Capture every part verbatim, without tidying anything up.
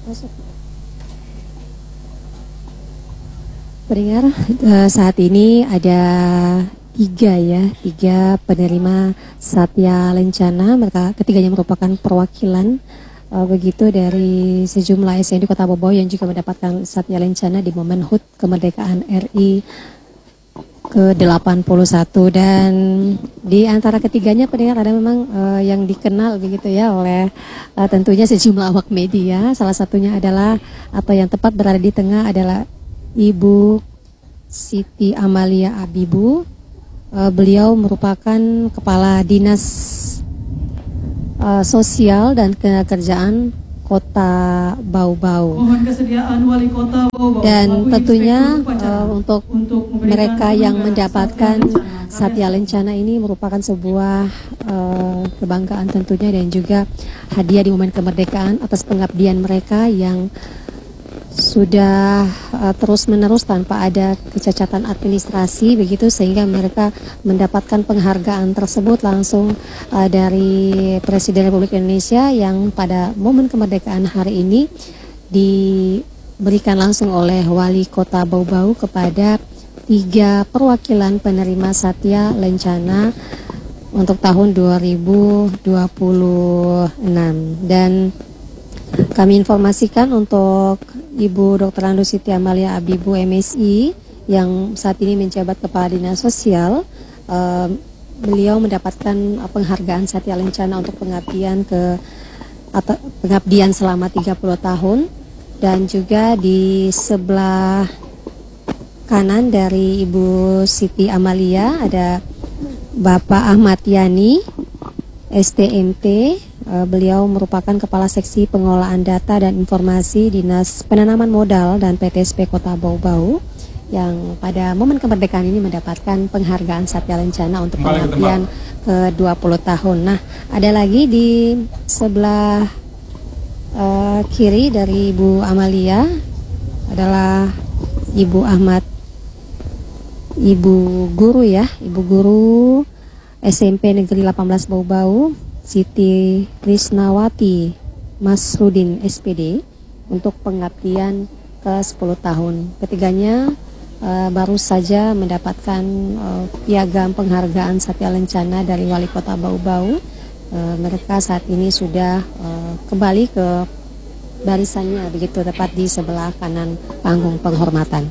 Masuk. Pendengar, saat ini ada tiga ya, tiga penerima Satya Lencana. Mereka ketiganya merupakan perwakilan uh, begitu dari sejumlah S N D Kota Bau-Bau yang juga mendapatkan Satya Lencana di momen H U T kemerdekaan R I ke delapan puluh satu, dan di antara ketiganya pendengar ada memang uh, yang dikenal begitu ya oleh uh, tentunya sejumlah awak media. Salah satunya adalah atau yang tepat berada di tengah adalah Ibu Siti Amalia Abibu. Uh, beliau merupakan Kepala Dinas uh, Sosial dan Ketenagakerjaan Kota Bau-Bau. Mohon kesediaan Wali Kota Bau-Bau. Dan tentunya uh, untuk, untuk mereka yang mendapatkan Satya Lencana ini merupakan sebuah uh, kebanggaan tentunya, dan juga hadiah di momen kemerdekaan atas pengabdian mereka yang sudah uh, terus-menerus tanpa ada kecacatan administrasi begitu, sehingga mereka mendapatkan penghargaan tersebut langsung uh, dari Presiden Republik Indonesia yang pada momen kemerdekaan hari ini diberikan langsung oleh Wali Kota Bau-Bau kepada tiga perwakilan penerima Satya Lencana untuk tahun dua ribu dua puluh enam. Dan kami informasikan untuk Ibu Doktor Andu Siti Amalia Abibu M Si yang saat ini menjabat Kepala Dinas Sosial. Uh, beliau mendapatkan penghargaan Satya Lencana untuk pengabdian ke atau pengabdian selama tiga puluh tahun, dan juga di sebelah kanan dari Ibu Siti Amalia ada Bapak Ahmad Yani S T M T. Uh, beliau merupakan Kepala Seksi Pengelolaan Data dan Informasi Dinas Penanaman Modal dan P T S P Kota Bau-Bau yang pada momen kemerdekaan ini mendapatkan penghargaan Satya Lencana untuk pengabdian ke dua puluh tahun. Nah, ada lagi di sebelah uh, kiri dari Ibu Amalia adalah Ibu Ahmad, Ibu Guru ya, Ibu Guru S M P Negeri delapan belas Bau-Bau, Siti Krisnawati Masrudin S P D untuk pengabdian ke sepuluh tahun. Ketiganya uh, baru saja mendapatkan uh, piagam penghargaan Satya Lencana dari Wali Kota Bau-Bau. Uh, mereka saat ini sudah uh, kembali ke barisannya begitu, tepat di sebelah kanan panggung penghormatan.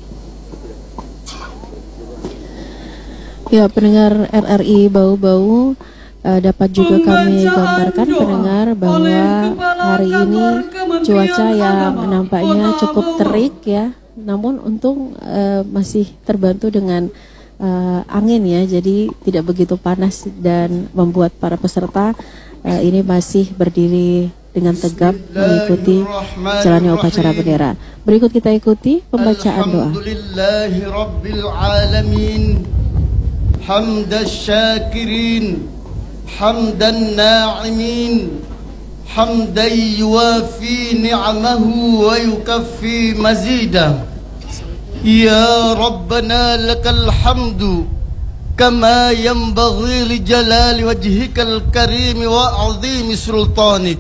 Ya, pendengar R R I Bau-Bau, Uh, dapat juga kami gambarkan pendengar bahwa hari ini cuaca yang nampaknya cukup terik ya, namun untung uh, masih terbantu dengan uh, angin ya, jadi tidak begitu panas dan membuat para peserta uh, ini masih berdiri dengan tegap mengikuti jalannya upacara bendera. Berikut kita ikuti pembacaan doa. Alhamdulillahirabbil alamin, hamdas syakirin, hamdan na'imin, hamdan yuwafi ni'amahu wa yukaffi mazidah. Ya Rabbana lakal hamdu kama yanbaghi li jalali wajhikal karim wa azimi sultanik.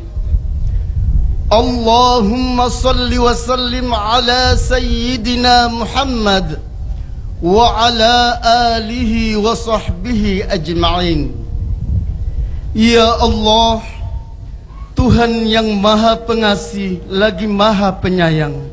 Allahumma salli wa sallim ala sayyidina Muhammad wa ala alihi wa sahbihi ajma'in. Ya Allah, Tuhan yang maha pengasih lagi maha penyayang,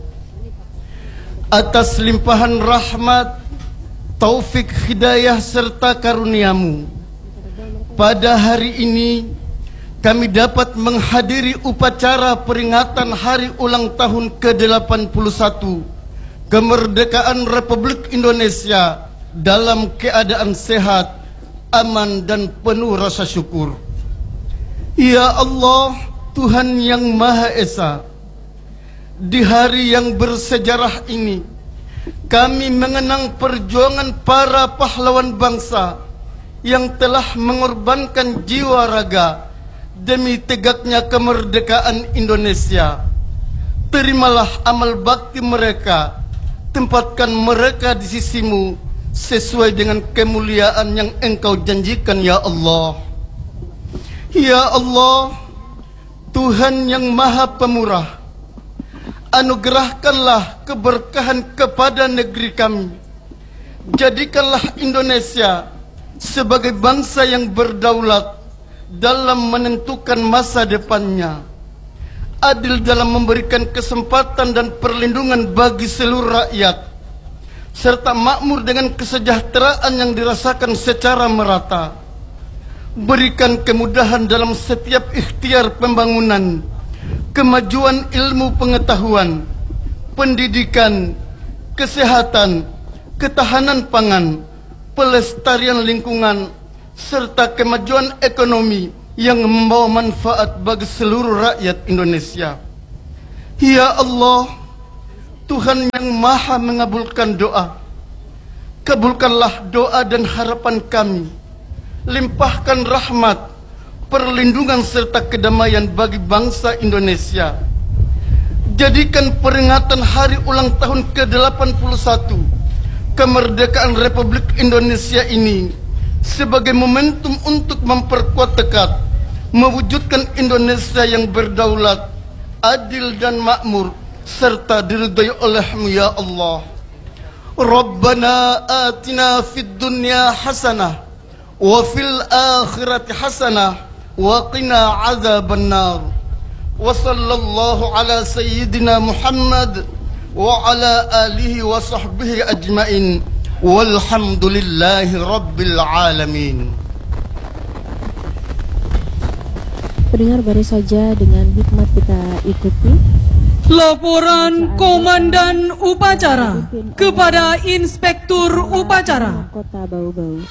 atas limpahan rahmat, taufik, hidayah serta karuniamu, pada hari ini kami dapat menghadiri upacara peringatan hari ulang tahun ke delapan puluh satu kemerdekaan Republik Indonesia dalam keadaan sehat, aman dan penuh rasa syukur. Ya Allah, Tuhan yang Maha Esa, di hari yang bersejarah ini kami mengenang perjuangan para pahlawan bangsa yang telah mengorbankan jiwa raga demi tegaknya kemerdekaan Indonesia. Terimalah amal bakti mereka, tempatkan mereka di sisimu sesuai dengan kemuliaan yang Engkau janjikan ya Allah. Ya Allah, Tuhan yang Maha Pemurah, anugerahkanlah keberkahan kepada negeri kami. Jadikanlah Indonesia sebagai bangsa yang berdaulat dalam menentukan masa depannya, adil dalam memberikan kesempatan dan perlindungan bagi seluruh rakyat, serta makmur dengan kesejahteraan yang dirasakan secara merata. Berikan kemudahan dalam setiap ikhtiar pembangunan, kemajuan ilmu pengetahuan, pendidikan, kesehatan, ketahanan pangan, pelestarian lingkungan, serta kemajuan ekonomi yang membawa manfaat bagi seluruh rakyat Indonesia. Ya Allah, Tuhan yang maha mengabulkan doa, kabulkanlah doa dan harapan kami. Limpahkan rahmat, perlindungan serta kedamaian bagi bangsa Indonesia. Jadikan peringatan hari ulang tahun ke delapan puluh satu kemerdekaan Republik Indonesia ini sebagai momentum untuk memperkuat tekad mewujudkan Indonesia yang berdaulat, adil dan makmur, serta diridhai oleh-Mu ya Allah. Rabbana atina fid dunya hasanah wa fil akhirati hasanah wa qina adzabannar. Wa sallallahu ala sayyidina Muhammad wa ala alihi wa sahbihi ajmain. Walhamdulillahi rabbil alamin. Pendengar, baru saja dengan hikmat kita ikuti Laporan Komandan Upacara kepada Inspektur Upacara Kota Bau-Bau.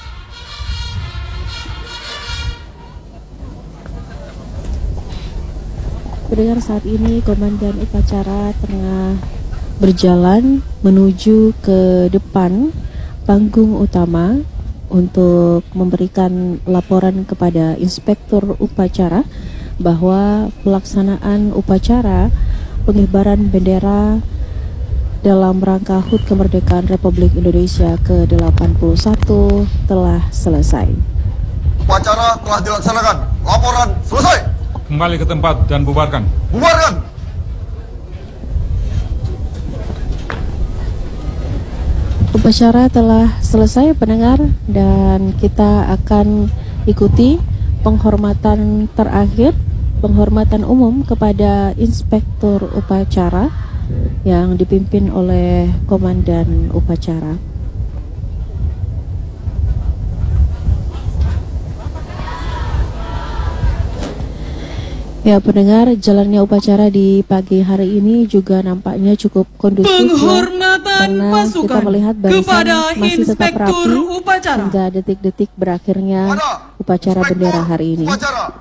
Pendengar, saat ini Komandan Upacara tengah berjalan menuju ke depan panggung utama untuk memberikan laporan kepada Inspektur Upacara bahwa pelaksanaan upacara pengibaran bendera dalam rangka H U T Kemerdekaan Republik Indonesia ke delapan puluh satu telah selesai. Upacara telah dilaksanakan. Laporan selesai. Kembali ke tempat dan bubarkan. Bubarkan. Upacara telah selesai, pendengar, dan kita akan ikuti penghormatan terakhir, penghormatan umum kepada Inspektur Upacara yang dipimpin oleh Komandan Upacara. Ya, pendengar, jalannya upacara di pagi hari ini juga nampaknya cukup kondusif, penghormatan ya, karena pasukan kita melihat barisan kepada masih tetap Inspektur rapi Upacara hingga detik-detik berakhirnya upacara bendera hari ini. Upacara.